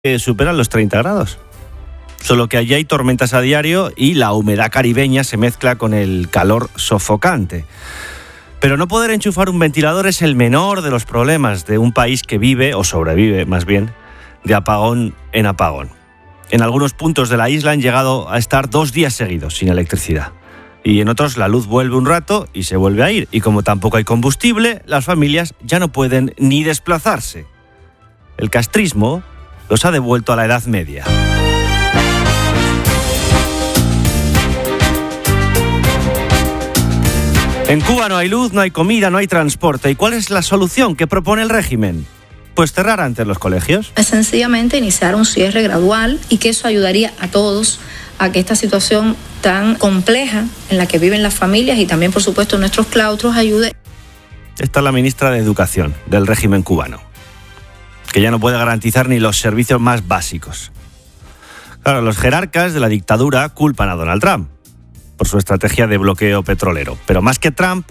superan los 30 grados. Solo que allí hay tormentas a diario y la humedad caribeña se mezcla con el calor sofocante. Pero no poder enchufar un ventilador es el menor de los problemas de un país que vive, o sobrevive más bien, de apagón en apagón. En algunos puntos de la isla han llegado a estar 2 días seguidos sin electricidad. Y en otros la luz vuelve un rato y se vuelve a ir. Y como tampoco hay combustible, las familias ya no pueden ni desplazarse. El castrismo los ha devuelto a la Edad Media. En Cuba no hay luz, no hay comida, no hay transporte. ¿Y cuál es la solución que propone el régimen? Pues cerrar antes los colegios. Es sencillamente iniciar un cierre gradual y que eso ayudaría a todos a que esta situación tan compleja en la que viven las familias y también, por supuesto, nuestros claustros ayude. Esta es la ministra de Educación del régimen cubano, que ya no puede garantizar ni los servicios más básicos. Claro, los jerarcas de la dictadura culpan a Donald Trump por su estrategia de bloqueo petrolero. Pero más que Trump,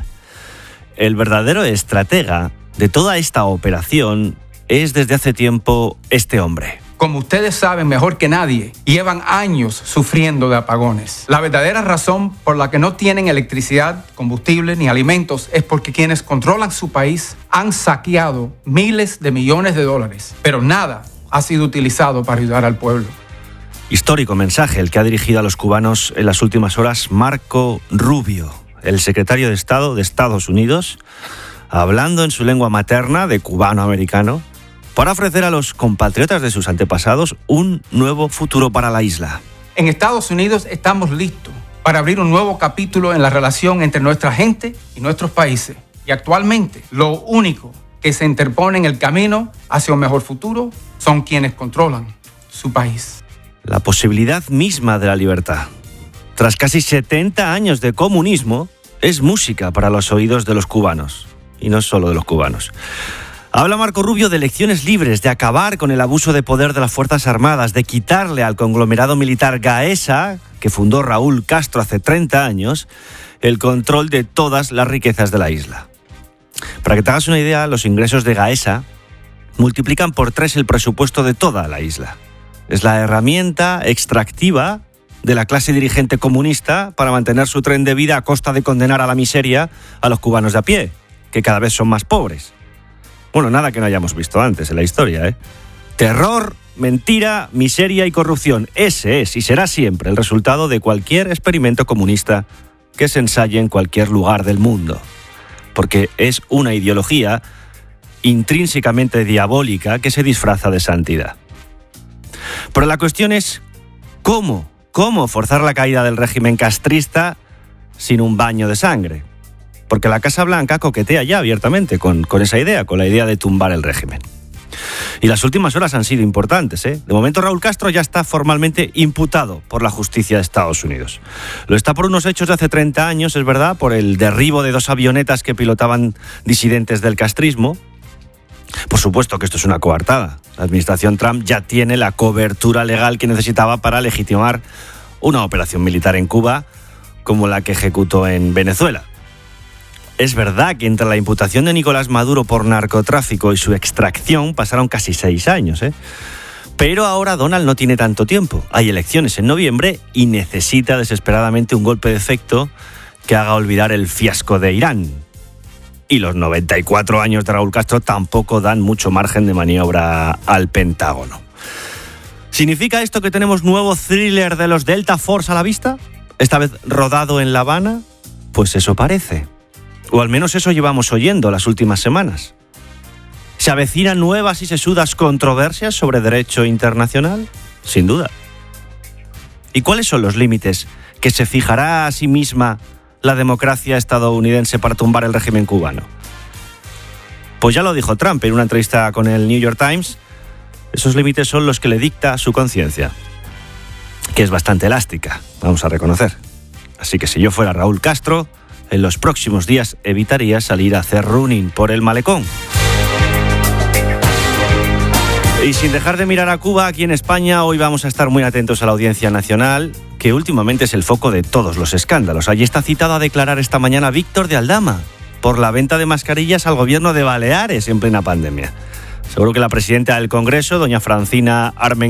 el verdadero estratega de toda esta operación es desde hace tiempo este hombre. Como ustedes saben mejor que nadie, llevan años sufriendo de apagones. La verdadera razón por la que no tienen electricidad, combustible ni alimentos es porque quienes controlan su país han saqueado miles de millones de dólares, pero nada ha sido utilizado para ayudar al pueblo. Histórico mensaje el que ha dirigido a los cubanos en las últimas horas Marco Rubio, el secretario de Estado de Estados Unidos, hablando en su lengua materna de cubano-americano, para ofrecer a los compatriotas de sus antepasados un nuevo futuro para la isla. En Estados Unidos estamos listos para abrir un nuevo capítulo en la relación entre nuestra gente y nuestros países. Y actualmente, lo único que se interpone en el camino hacia un mejor futuro son quienes controlan su país. La posibilidad misma de la libertad, tras casi 70 años de comunismo, es música para los oídos de los cubanos. Y no solo de los cubanos. Habla Marco Rubio de elecciones libres, de acabar con el abuso de poder de las Fuerzas Armadas, de quitarle al conglomerado militar Gaesa, que fundó Raúl Castro hace 30 años, el control de todas las riquezas de la isla. Para que te hagas una idea, los ingresos de Gaesa multiplican por 3 el presupuesto de toda la isla. Es la herramienta extractiva de la clase dirigente comunista para mantener su tren de vida a costa de condenar a la miseria a los cubanos de a pie, que cada vez son más pobres. Bueno, nada que no hayamos visto antes en la historia, ¿eh? Terror, mentira, miseria y corrupción. Ese es y será siempre el resultado de cualquier experimento comunista que se ensaye en cualquier lugar del mundo. Porque es una ideología intrínsecamente diabólica que se disfraza de santidad. Pero la cuestión es ¿cómo forzar la caída del régimen castrista sin un baño de sangre? Porque la Casa Blanca coquetea ya abiertamente con esa idea, con la idea de tumbar el régimen. Y las últimas horas han sido importantes, ¿eh? De momento Raúl Castro ya está formalmente imputado por la justicia de Estados Unidos. Lo está por unos hechos de hace 30 años, es verdad, por el derribo de 2 avionetas que pilotaban disidentes del castrismo. Por supuesto que esto es una coartada. La administración Trump ya tiene la cobertura legal que necesitaba para legitimar una operación militar en Cuba como la que ejecutó en Venezuela. Es verdad que entre la imputación de Nicolás Maduro por narcotráfico y su extracción pasaron casi 6 años, ¿eh? Pero ahora Donald no tiene tanto tiempo. Hay elecciones en noviembre y necesita desesperadamente un golpe de efecto que haga olvidar el fiasco de Irán. Y los 94 años de Raúl Castro tampoco dan mucho margen de maniobra al Pentágono. ¿Significa esto que tenemos nuevo thriller de los Delta Force a la vista? ¿Esta vez rodado en La Habana? Pues eso parece. O al menos eso llevamos oyendo las últimas semanas. ¿Se avecinan nuevas y sesudas controversias sobre derecho internacional? Sin duda. ¿Y cuáles son los límites que se fijará a sí misma la democracia estadounidense para tumbar el régimen cubano? Pues ya lo dijo Trump en una entrevista con el New York Times. Esos límites son los que le dicta su conciencia, que es bastante elástica, vamos a reconocer. Así que si yo fuera Raúl Castro, en los próximos días evitaría salir a hacer running por el malecón. Y sin dejar de mirar a Cuba, aquí en España, hoy vamos a estar muy atentos a la Audiencia Nacional, que últimamente es el foco de todos los escándalos. Allí está citado a declarar esta mañana Víctor de Aldama por la venta de mascarillas al gobierno de Baleares en plena pandemia. Seguro que la presidenta del Congreso, doña Francina Armengol,